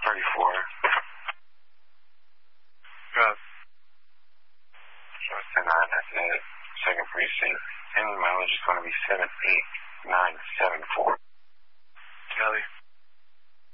34. Good. So it's 10-9, that's it. Second precinct. And mileage is going to be 78974.